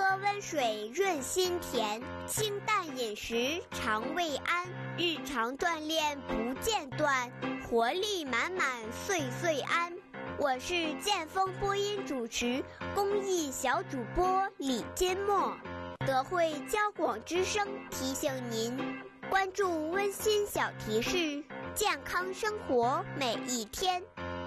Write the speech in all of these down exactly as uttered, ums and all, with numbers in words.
温水润心田，清淡饮食肠胃安，日常锻炼不间断，活力满满岁岁安。我是剑锋播音主持公益小主播李金墨，德惠交广之声提醒您关注温馨小提示，健康生活每一天。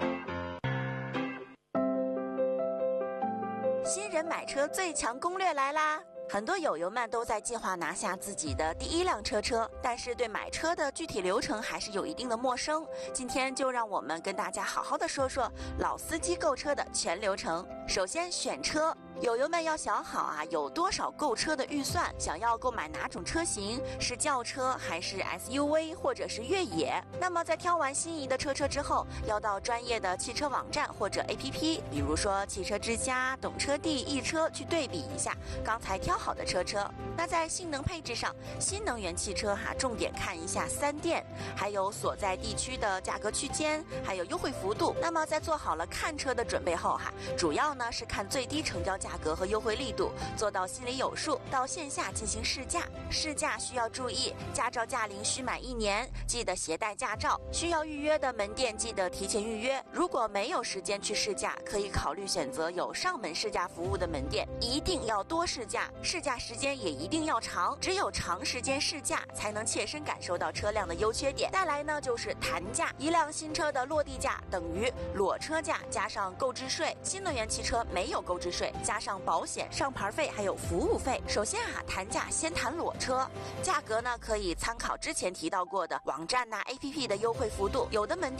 新人买车最强攻略来啦！很多友友们都在计划拿下自己的第一辆车车，但是对买车的具体流程还是有一定的陌生。今天就让我们跟大家好好的说说老司机购车的全流程。首先选车，友友们要想好啊，有多少购车的预算，想要购买哪种车型，是轿车还是 S U V 或者是越野。那么在挑完心仪的车车之后，要到专业的汽车网站或者 A P P， 比如说汽车之家、懂车帝、易车去对比一下刚才挑好的车车。那在性能配置上，新能源汽车哈，重点看一下三电，还有所在地区的价格区间，还有优惠幅度。那么在做好了看车的准备后哈，主要呢是看最低成交价格和优惠力度，做到心里有数，到线下进行试驾。试驾需要注意，驾照驾龄需满一年，记得携带驾照。需要预约的门店记得提前预约。如果没有时间去试驾，可以考虑选择有上门试驾服务的门店。一定要多试驾，试驾时间也一定要长，只有长时间试驾才能切身感受到车辆的优缺点。再来呢就是谈价，一辆新车的落地价等于裸车价加上购置税，新能源汽车没有购置税，加上保险、上牌费还有服务费。首先啊，谈价先谈裸车，价格呢可以参考之前提到过的网站呐、A P P 的优惠幅度，有的门店